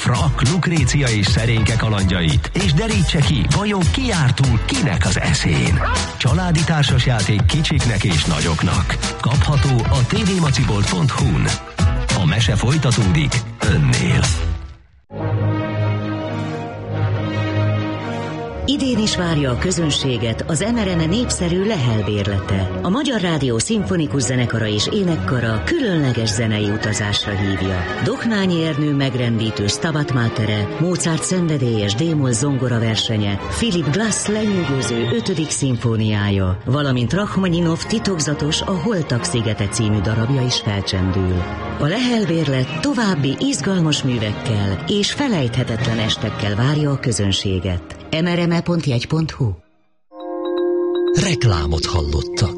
Frak, Lukrécia és Szerénke kalandjait, és derítse ki, vajon ki járt túl kinek az eszén. Családi társasjáték kicsiknek és nagyoknak. Kapható a tvmacibolt.hu-n. A mese folytatódik önnél. Idén is várja a közönséget az MRM népszerű Lehel bérlete. A Magyar Rádió Szimfonikus Zenekara és Énekkara különleges zenei utazásra hívja. Doknányi Ernő megrendítő Stabat Matere, Mozart szenvedélyes D-moll zongora versenye, Philip Glass lenyűgöző 5. szimfóniája, valamint Rachmaninov titokzatos A Holtak szigete című darabja is felcsendül. A Lehel bérlet további izgalmas művekkel és felejthetetlen estekkel várja a közönséget. mrme.jegy.hu. Reklámot hallottak.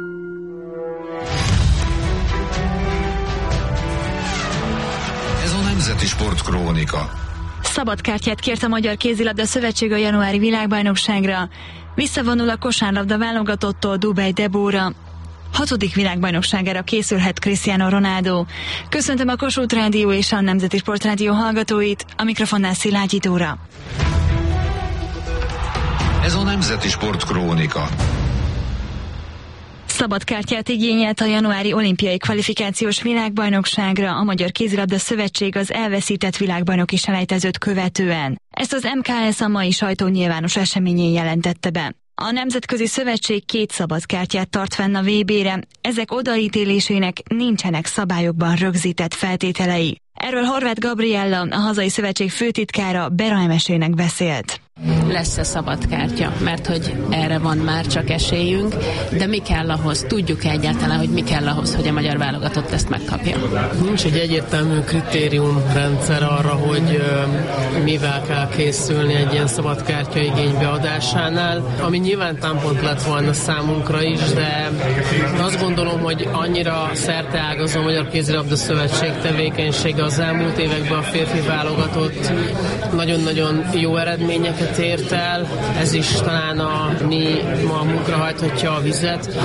Ez a Nemzeti Sportkrónika. Szabadkártyát kért a Magyar Kézilabda Szövetség a januári világbajnokságra. Visszavonul a kosárlabda válogatottól Dubej Debóra. 6. világbajnokságára készülhet Cristiano Ronaldo. Köszöntöm a Kossuth Rádió és a Nemzeti Sportrádió hallgatóit, a mikrofonnál Szilágyi Dóra. Ez a Nemzeti Sportkrónika. Szabadkártyát igényelt a januári olimpiai kvalifikációs világbajnokságra a Magyar Kézilabda Szövetség az elveszített világbajnoki selejtezőt követően. Ezt az MKS a mai sajtó nyilvános eseményén jelentette be. A Nemzetközi Szövetség 2 szabadkártyát tart fenn a VB-re, ezek odaítélésének nincsenek szabályokban rögzített feltételei. Erről Horváth Gabriella, a hazai szövetség főtitkára Bera-emesének beszélt. Lesz-e szabad kártya, mert hogy erre van már csak esélyünk, de mi kell ahhoz, tudjuk-e egyáltalán, hogy mi kell ahhoz, hogy a magyar válogatott ezt megkapja? Nincs egy egyértelmű kritériumrendszer arra, hogy mivel kell készülni egy ilyen szabad kártya igénybeadásánál, ami nyilván támpont lett volna számunkra is, de azt gondolom, hogy annyira szerteágazó a Magyar Kézilabda Szövetség tevékenysége az elmúlt években a férfi válogatott nagyon-nagyon jó eredményeket ért el, ez is talán a mi malmunkra hajthatja a vizet,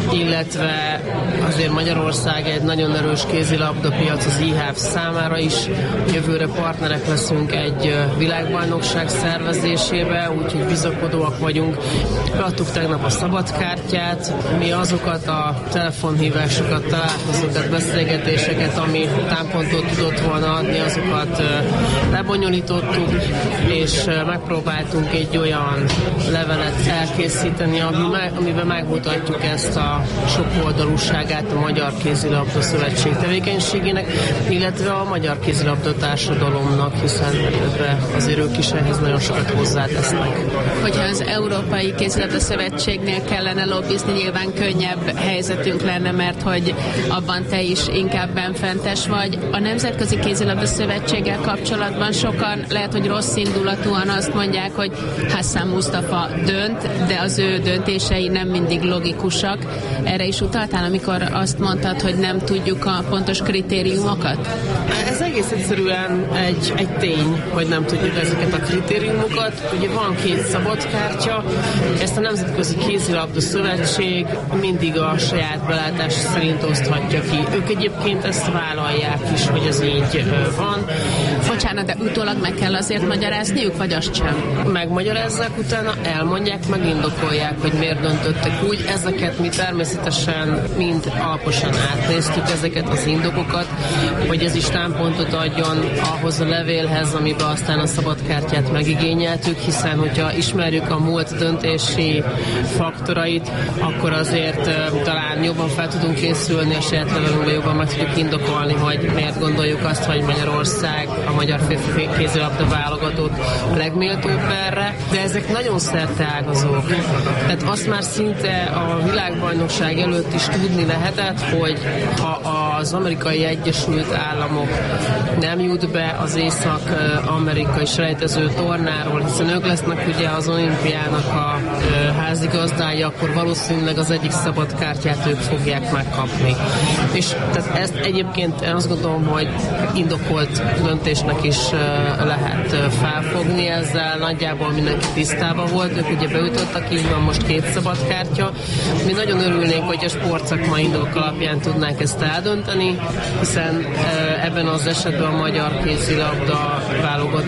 illetve azért Magyarország egy nagyon erős kézilabdapiac az IHF számára is. Jövőre partnerek leszünk egy világbajnokság szervezésébe, úgyhogy bizakodóak vagyunk. Beadtuk tegnap a szabadkártyát, mi azokat a telefonhívásokat, találkozókat, beszélgetéseket, ami támpontot tudott volna adni, azokat lebonyolítottuk, és megpróbáltunk egy olyan levelet elkészíteni, amiben megmutatjuk ezt a sokoldalúságát a Magyar Kézilabda Szövetség tevékenységének, illetve a magyar kézilabda társadalomnak, hiszen azért ők is ehhez nagyon sokat hozzátesznek. Hogyha az Európai Kézilabda Szövetségnél kellene lobbizni, nyilván könnyebb helyzetünk lenne, mert hogy abban te is inkább benfentes vagy. A Nemzetközi Kézilabda Szövetséggel kapcsolatban sokan lehet, hogy rossz indulatúan azt mondják, hogy Hassan Mustafa dönt, de az ő döntései nem mindig logikusak. Erre is utaltál, amikor azt mondtad, hogy nem tudjuk a pontos kritériumokat? Ez egész egyszerűen egy tény, hogy nem tudjuk ezeket a kritériumokat. Ugye van 2 szabadkártya, ezt a Nemzetközi Kézilabda Szövetség mindig a saját belátása szerint oszthatja ki. Ők egyébként ezt vállalják is, hogy ez így van. Bocsánat, de utólag meg kell azért magyarázniuk, vagy azt sem? Megmagyarázzák, utána elmondják, megindokolják, hogy miért döntöttek úgy. Ezeket mi természetesen mind alaposan átnéztük, ezeket az indokokat, hogy ez is támpontot adjon ahhoz a levélhez, amiben aztán a szabadkártyát megigényeltük, hiszen hogyha ismerjük a múlt döntési faktorait, akkor azért talán jobban fel tudunk készülni a saját levelünkben, jobban meg tudjuk indokolni, hogy miért gondoljuk azt, hogy Magyarország, a magyar férfi kézilabda válogatott a legméltóbb erre, de ezek nagyon szerteágazók. Tehát azt már szinte a világbajnokság előtt is tudni lehetett, hogy ha az Amerikai Egyesült Államok nem jut be az észak-amerikai selejtező tornáról, hiszen ők lesznek ugye az olimpiának a házigazdája, akkor valószínűleg az egyik szabadkártyát ők fogják megkapni. És tehát ezt egyébként én azt gondolom, hogy indokolt döntésnek is lehet felfogni, ezzel nagyjából mindenki tisztában volt, ők ugye beütöttek, így van most 2 szabadkártya. Mi nagyon örülnénk, hogy a sportszakmai indok alapján tudnánk ezt eldönteni, hiszen ebben az esetben a magyar kézilabda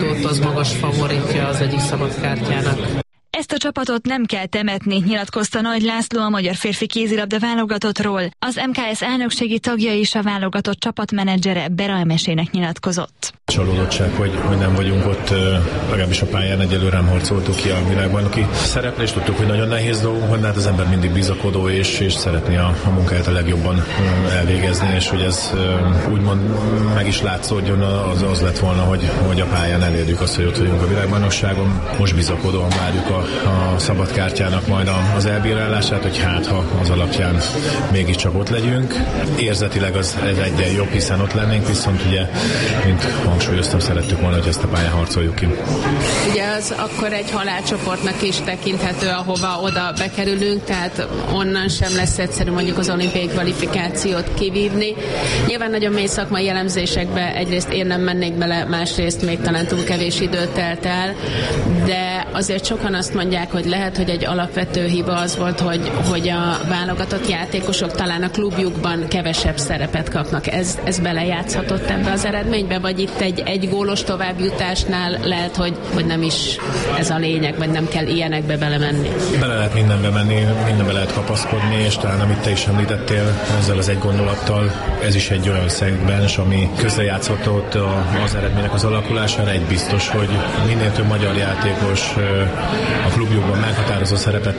csapatot, az magas favoritja az egyik szabadkártyának. Ezt a csapatot nem kell temetni, nyilatkozta Nagy László a magyar férfi kézilabda válogatottról. Az MKS elnökségi tagja is a válogatott csapatmenedzsere Bera Emesének nyilatkozott. Csalódottság, hogy nem vagyunk ott, legalábbis a pályán egyelőre nem harcoltuk ki a világbajnoki szereplést. Tudtuk, hogy nagyon nehéz dolgunk van, de hát az ember mindig bizakodó és szeretné a munkáját a legjobban elvégezni, és hogy ez úgymond meg is látszódjon, az lett volna, hogy a pályán elérjük azt, hogy ott vagyunk a világbajnokságon. Most bizakodóan várjuk a szabadkártyának majd az elbírálását, hogy hát ha az alapján mégiscsak ott legyünk. Érzetileg ez egyen jobb, hiszen ott lennénk, viszont ugye, mint hangsúlyoztam, szerettük volna, hogy ezt a pályán harcoljuk ki. Ugye az akkor egy halálcsoportnak is tekinthető, ahova oda bekerülünk, tehát onnan sem lesz egyszerű mondjuk az olimpiai kvalifikációt kivívni. Nyilván nagyon mély szakmai elemzésekbe egyrészt én nem mennék bele, másrészt még talán túl kevés időt telt el, de azért sokan azt mondják, hogy lehet, hogy egy alapvető hiba az volt, hogy a válogatott játékosok talán a klubjukban kevesebb szerepet kapnak. Ez belejátszhatott ebbe az eredménybe, vagy itt egy gólos továbbjutásnál lehet, hogy nem is ez a lényeg, vagy nem kell ilyenekbe belemenni. Bele lehet mindenbe menni, mindenbe lehet kapaszkodni, és talán amit te is említettél, ezzel az egy gondolattal, ez is egy olyan szegmens, ami közrejátszott ott az eredménynek az alakulására. Egy biztos, hogy minél több magyar játékos a klubjukban meghatározó szerepet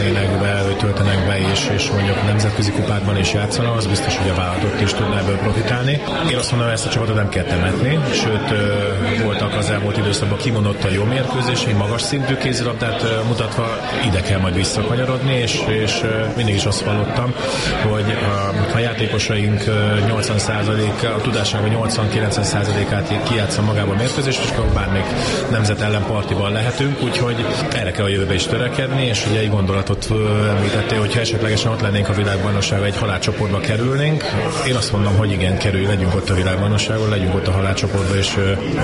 töltenek be, és mondjuk nemzetközi kupákban is játszanak, az biztos, hogy a vállalatot is tudná ebből profitálni. Én azt mondom, hogy ezt a csapatot nem kell temetni, sőt voltak az elmúlt időszakban kimondottan jó mérkőzései, magas szintű kézilabdát mutatva, ide kell majd visszakanyarodni, és mindig is azt hallottam, hogy a játékosaink 80%, a tudásának 80-90%-át kijátsza magába a mérkőzés, és akkor bármelyik nemzet ellen partiban lehetünk, úgyhogy erre kell a jövőbe is törekedni, és ugye egy gondolatot említettél, hogyha esetlegesen ott lennénk a világbajnokságon, egy halálcsoportba kerülnénk. Én azt mondom, hogy igen, legyünk ott a világbajnokságon, legyünk ott a halálcsoportba, és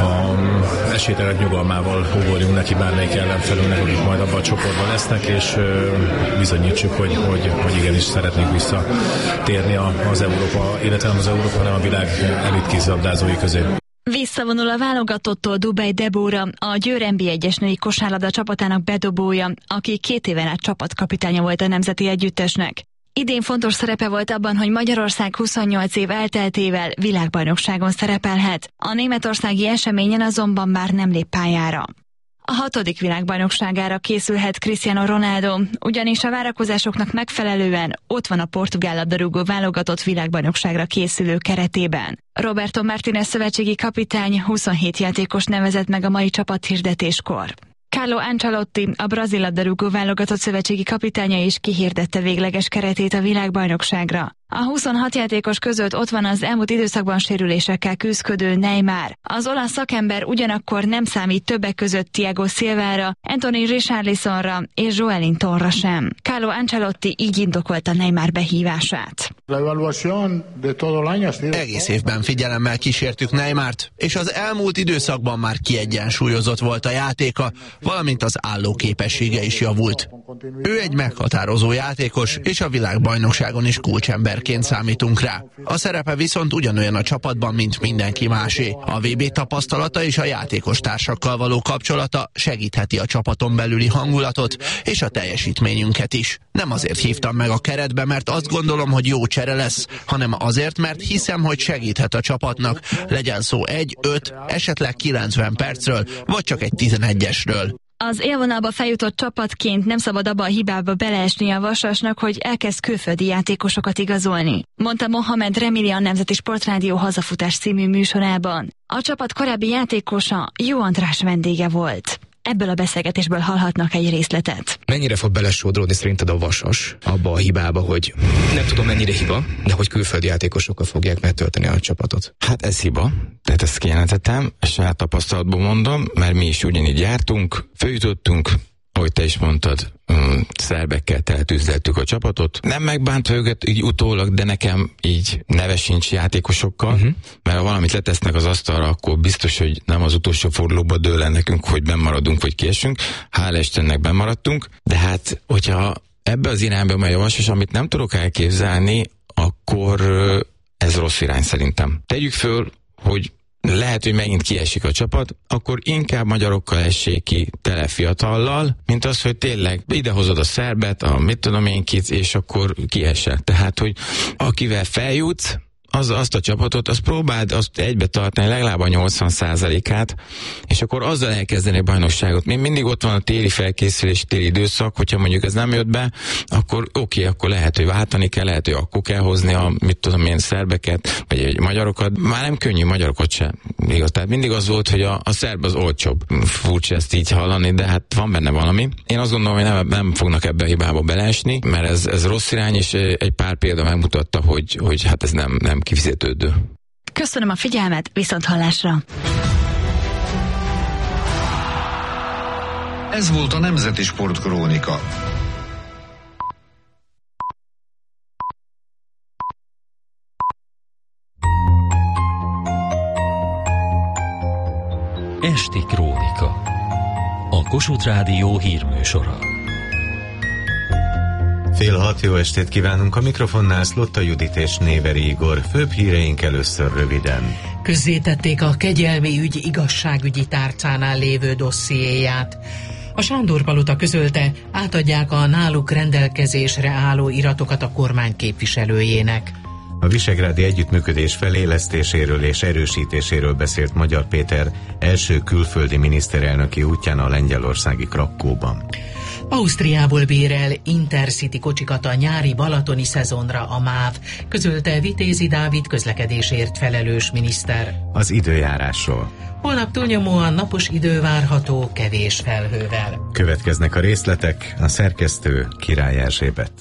a esélytelenek nyugalmával ugorjunk neki bármelyik ellenfelünknek, akik majd abban a csoportban lesznek, és bizonyítsuk, hogy igenis szeretnénk visszatérni az Európa, illetve nem az Európa, hanem a világ elit kézilabdázói közé. Visszavonul a válogatottól Dubej Debóra, a Győr NB1-es női kosárlabda csapatának bedobója, aki 2 éven át csapatkapitánya volt a nemzeti együttesnek. Idén fontos szerepe volt abban, hogy Magyarország 28 év elteltével világbajnokságon szerepelhet. A németországi eseményen azonban már nem lép pályára. A 6. világbajnokságára készülhet Cristiano Ronaldo, ugyanis a várakozásoknak megfelelően ott van a portugál labdarúgó válogatott világbajnokságra készülő keretében. Roberto Martínez szövetségi kapitány 27 játékos nevezett meg a mai csapathirdetéskor. Carlo Ancelotti, a brazil labdarúgó válogatott szövetségi kapitánya is kihirdette végleges keretét a világbajnokságra. A 26 játékos között ott van az elmúlt időszakban sérülésekkel küzdködő Neymar. Az olasz szakember ugyanakkor nem számít többek között Thiago Silvára, Anthony Richarlisonra és Joelintonra sem. Carlo Ancelotti így indokolta Neymar behívását. Egész évben figyelemmel kísértük Neymart, és az elmúlt időszakban már kiegyensúlyozott volt a játéka, valamint az állóképessége is javult. Ő egy meghatározó játékos, és a világbajnokságon is kulcsemberként számítunk rá. A szerepe viszont ugyanolyan a csapatban, mint mindenki másé. A VB tapasztalata és a játékos társakkal való kapcsolata segítheti a csapaton belüli hangulatot és a teljesítményünket is. Nem azért hívtam meg a keretbe, mert azt gondolom, hogy jó csere lesz, hanem azért, mert hiszem, hogy segíthet a csapatnak, legyen szó 1, 5, esetleg 90 percről, vagy csak egy 11-esről. Az élvonalba feljutott csapatként nem szabad abba a hibába beleesni a Vasasnak, hogy elkezd külföldi játékosokat igazolni, mondta Mohamed Remili a Nemzeti Sportrádió Hazafutás című műsorában. A csapat korábbi játékosa Jó András vendége volt. Ebből a beszélgetésből hallhatnak egy részletet. Mennyire fog belesodródni szerinted a Vasas abba a hibába, hogy nem tudom mennyire hiba, de hogy külföldi játékosokkal fogják megtölteni a csapatot? Hát ez hiba, tehát ezt kijelentettem, saját tapasztalatból mondom, mert mi is ugyanígy jártunk, följutottunk, ahogy te is mondtad, szerbekkel teletűzdeltük a csapatot. Nem megbántva őket így utólag, de nekem így neve sincs játékosokkal, mert ha valamit letesznek az asztalra, akkor biztos, hogy nem az utolsó fordulóba dől el nekünk, hogy bennmaradunk, vagy kiesünk. Hála Istennek bennmaradtunk, de hát, hogyha ebbe az irányba megy a Vasas, amit nem tudok elképzelni, akkor ez rossz irány szerintem. Tegyük föl, hogy lehet, hogy megint kiesik a csapat, akkor inkább magyarokkal essék ki tele fiatallal, mint az, hogy tényleg idehozod a szerbet, a mit tudom én kit, és akkor kiesel. Tehát, hogy akivel feljutsz, azt a csapatot, azt próbáld azt egybe tartani legalább a 80%-át, és akkor azzal elkezdeni a bajnokságot. Még mindig ott van a téli felkészülés, téli időszak, hogyha mondjuk ez nem jött be, akkor oké, akkor lehet, hogy váltani kell, lehet, hogy akkor kell hozni a, mit tudom én, szerbeket, vagy magyarokat. Már nem könnyű magyarokat sem. Igaz, tehát mindig az volt, hogy a szerb az olcsóbb. Furcsa ezt így hallani, de hát van benne valami. Én azt gondolom, hogy nem fognak ebbe a hibába beleesni, mert ez rossz irány, és egy pár példa megmutatta, hogy hát ez nem kifizetődő. Köszönöm a figyelmet, viszonthallásra! Ez volt a Nemzeti Sportkrónika. Esti Krónika. A Kossuth Rádió hírműsora. 5:30 jó estét kívánunk, a mikrofonnál Szlotta Judit és Néveri Igor. Főbb híreink először röviden. Közzétették a kegyelmi ügy igazságügyi tárcánál lévő dossziéját. A Sándor-palota közölte, átadják a náluk rendelkezésre álló iratokat a kormány képviselőjének. A visegrádi együttműködés felélesztéséről és erősítéséről beszélt Magyar Péter első külföldi miniszterelnöki útján a lengyelországi Krakkóban. Ausztriából bérel Intercity kocsikat a nyári balatoni szezonra a MÁV, közölte Vitézi Dávid közlekedésért felelős miniszter. Az időjárásról. Holnap túlnyomóan napos idő várható, kevés felhővel. Következnek a részletek, a szerkesztő Király Erzsébet.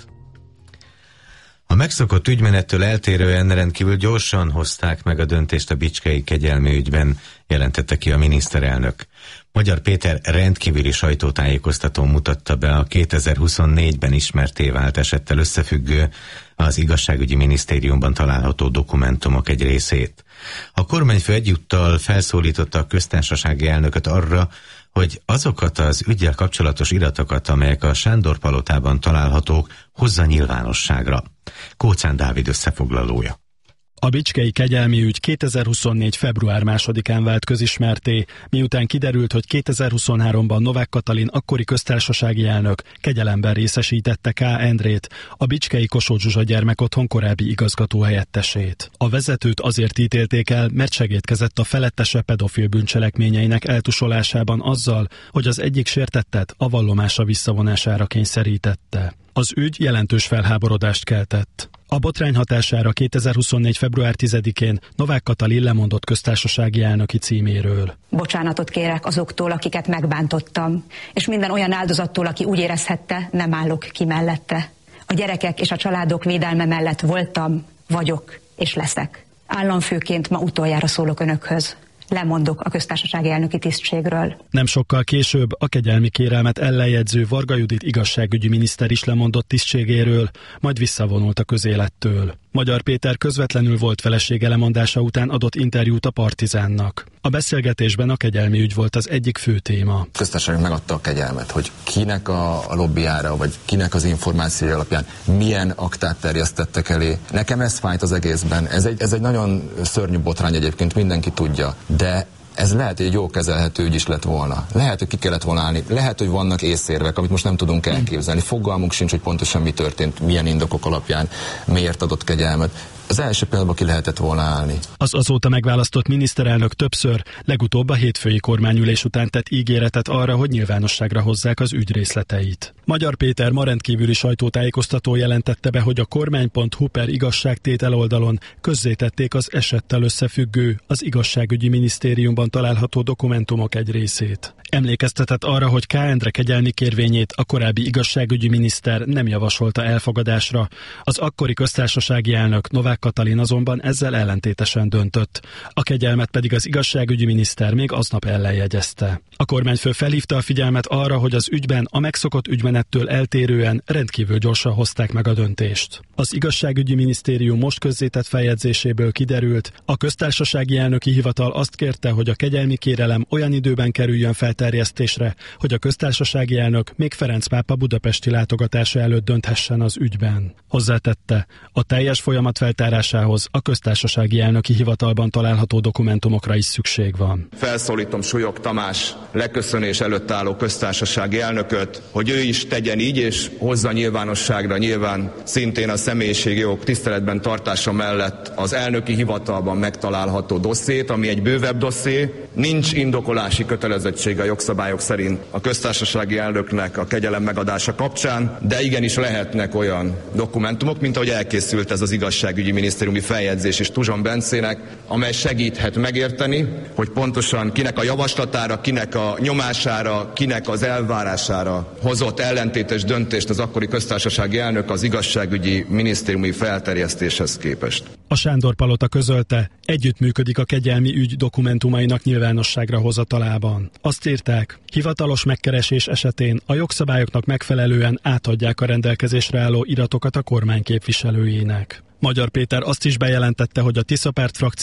A megszokott ügymenettől eltérően rendkívül gyorsan hozták meg a döntést a bicskei kegyelmi ügyben, jelentette ki a miniszterelnök. Magyar Péter rendkívüli sajtótájékoztatón mutatta be a 2024-ben ismertté vált esettel összefüggő, az igazságügyi minisztériumban található dokumentumok egy részét. A kormányfő egyúttal felszólította a köztársasági elnököt arra, hogy azokat az üggyel kapcsolatos iratokat, amelyek a Sándor-palotában találhatók, hozza nyilvánosságra. Kóczán Dávid összefoglalója. A bicskei kegyelmi ügy 2024. február 2-án vált közismertté, miután kiderült, hogy 2023-ban Novák Katalin akkori köztársasági elnök kegyelemben részesítette K. Endrét, a bicskei Kossuth Zsuzsa gyermekotthon korábbi igazgatóhelyettesét. A vezetőt azért ítélték el, mert segédkezett a felettese pedofil bűncselekményeinek eltusolásában azzal, hogy az egyik sértettet a vallomása visszavonására kényszerítette. Az ügy jelentős felháborodást keltett. A botrány hatására 2024. február 10-én Novák Katalin lemondott köztársasági elnöki címéről. Bocsánatot kérek azoktól, akiket megbántottam, és minden olyan áldozattól, aki úgy érezhette, nem állok ki mellette. A gyerekek és a családok védelme mellett voltam, vagyok és leszek. Államfőként ma utoljára szólok önökhöz. Lemondok a köztársasági elnöki tisztségről. Nem sokkal később a kegyelmi kérelmet ellenjegyző Varga Judit igazságügyi miniszter is lemondott tisztségéről, majd visszavonult a közélettől. Magyar Péter közvetlenül volt felesége lemondása után adott interjút a Partizánnak. A beszélgetésben a kegyelmi ügy volt az egyik fő téma. Köztársaság megadta a kegyelmet, hogy kinek a lobbyára, vagy kinek az információja alapján milyen aktát terjesztettek elé. Nekem ez fájt az egészben. Ez egy nagyon szörnyű botrány egyébként, mindenki tudja, de ez lehet, hogy egy jó kezelhető ügy is lett volna. Lehet, hogy ki kellett volna állni. Lehet, hogy vannak észérvek, amit most nem tudunk elképzelni. Fogalmunk sincs, hogy pontosan mi történt, milyen indokok alapján, miért adott kegyelmet. Az első pillanatban ki lehetett volna állni. Az azóta megválasztott miniszterelnök többször, legutóbb a hétfői kormányülés után tett ígéretet arra, hogy nyilvánosságra hozzák az ügy részleteit. Magyar Péter ma rendkívüli sajtótájékoztató jelentette be, hogy a kormány.hu per igazságtétel oldalon közzétették az esettel összefüggő, az igazságügyi minisztériumban található dokumentumok egy részét. Emlékeztetett arra, hogy K. Endre kegyelmi kérvényét a korábbi igazságügyi miniszter nem javasolta elfogadásra. Az akkori köztársasági elnök Novák Katalin azonban ezzel ellentétesen döntött. A kegyelmet pedig az igazságügyi miniszter még aznap ellenjegyezte. A kormányfő felhívta a figyelmet arra, hogy az ügyben a megszokott ügymenettől eltérően rendkívül gyorsan hozták meg a döntést. Az igazságügyi minisztérium most közzétett feljegyzéséből kiderült, a köztársasági elnöki hivatal azt kérte, hogy a kegyelmi kérelem olyan időben kerüljön fel elterjesztésre, hogy a köztársasági elnök még Ferenc pápa budapesti látogatása előtt dönthessen az ügyben. Hozzátette, a teljes folyamat feltárásához a köztársasági elnöki hivatalban található dokumentumokra is szükség van. Felszólítom Súlyog Tamás leköszönés előtt álló köztársasági elnököt, hogy ő is tegyen így, és hozza nyilvánosságra nyilván szintén a személyiségi jogok tiszteletben tartása mellett az elnöki hivatalban megtalálható dossziét, ami egy bővebb dosszié. Nincs indokolási kötelezettsége a jogszabályok szerint a köztársasági elnöknek a kegyelem megadása kapcsán, de igenis lehetnek olyan dokumentumok, mint ahogy elkészült ez az igazságügyi minisztériumi feljegyzés is Tuzson Bencének, amely segíthet megérteni, hogy pontosan kinek a javaslatára, kinek a nyomására, kinek az elvárására hozott ellentétes döntést az akkori köztársasági elnök az igazságügyi minisztériumi felterjesztéshez képest. A Sándor-palota közölte, együttműködik a kegyelmi ügy dokumentumainak nyilvánosságra hozatalában. Azt írták, hivatalos megkeresés esetén a jogszabályoknak megfelelően átadják a rendelkezésre álló iratokat a kormány képviselőjének. Magyar Péter azt is bejelentette, hogy a Tisza Párt frakció